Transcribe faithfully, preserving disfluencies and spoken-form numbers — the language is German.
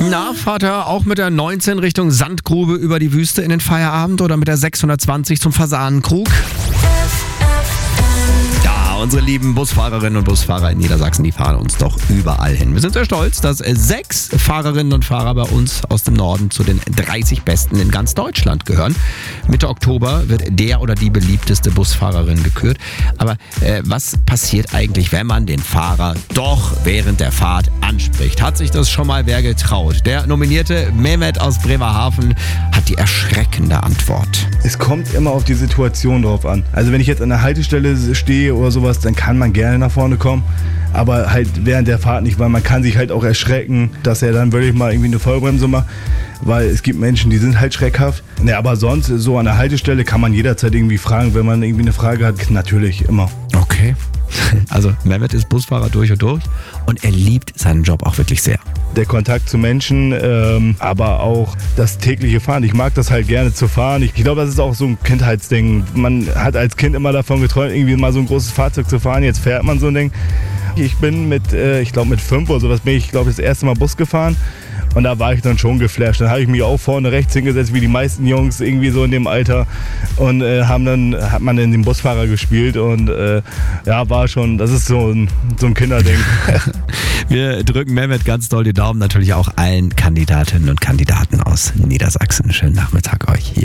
Na, Vater, auch mit der neunzehn Richtung Sandgrube über die Wüste in den Feierabend oder mit der sechshundertzwanzig zum Fasanenkrug? Ja, unsere lieben Busfahrerinnen und Busfahrer in Niedersachsen, die fahren uns doch überall hin. Wir sind sehr stolz, dass sechs Fahrerinnen und Fahrer bei uns aus dem Norden zu den dreißig Besten in ganz Deutschland gehören. Mitte Oktober wird der oder die beliebteste Busfahrerin gekürt. Aber äh, was passiert eigentlich, wenn man den Fahrer doch während der Fahrt anspricht? Hat sich das schon mal wer getraut? Der nominierte Mehmet aus Bremerhaven hat die erschreckende Antwort. Es kommt immer auf die Situation drauf an. Also wenn ich jetzt an der Haltestelle stehe oder sowas, dann kann man gerne nach vorne kommen, aber halt während der Fahrt nicht, weil man kann sich halt auch erschrecken, dass er dann wirklich mal irgendwie eine Vollbremse macht, weil es gibt Menschen, die sind halt schreckhaft. Ne, aber sonst so an der Haltestelle kann man jederzeit irgendwie fragen, wenn man irgendwie eine Frage hat, natürlich immer. Okay. Also Mehmet ist Busfahrer durch und durch und er liebt seinen Job auch wirklich sehr. Der Kontakt zu Menschen, ähm, aber auch das tägliche Fahren. Ich mag das halt gerne zu fahren. Ich, ich glaube, das ist auch so ein Kindheitsding. Man hat als Kind immer davon geträumt, irgendwie mal so ein großes Fahrzeug zu fahren. Jetzt fährt man so ein Ding. Ich bin mit, äh, ich glaube mit fünf oder sowas, bin ich, glaube ich, das erste Mal Bus gefahren. Und da war ich dann schon geflasht. Dann habe ich mich auch vorne rechts hingesetzt, wie die meisten Jungs irgendwie so in dem Alter. Und äh, haben dann, hat man dann den Busfahrer gespielt. Und äh, ja, war schon, das ist so ein, so ein Kinderding. Wir drücken Mehmet ganz doll die Daumen, natürlich auch allen Kandidatinnen und Kandidaten aus Niedersachsen. Schönen Nachmittag euch hier.